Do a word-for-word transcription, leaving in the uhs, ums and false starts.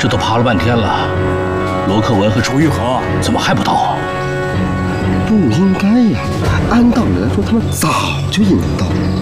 这都爬了半天了，罗克文和楚玉和怎么还不到啊？ 不应该呀，按道理来说他们早就应该到了。